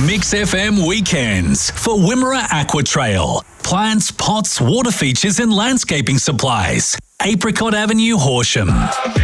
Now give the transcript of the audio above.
Mix FM Weekends for Wimmera Aqua Trail. Plants, pots, water features and landscaping supplies. Apricot Avenue, Horsham.